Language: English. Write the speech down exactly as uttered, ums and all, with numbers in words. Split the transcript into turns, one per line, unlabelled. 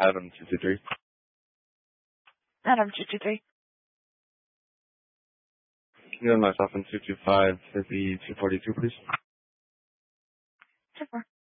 Adam two two three.
Adam two two three.
You have myself in two two five, fifty two forty two, please.
Super.